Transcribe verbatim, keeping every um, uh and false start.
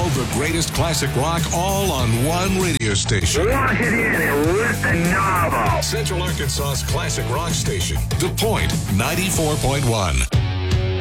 All the greatest classic rock, all on one radio station. Lock it in and rip the knob off. Central Arkansas's classic rock station, The Point, ninety-four point one.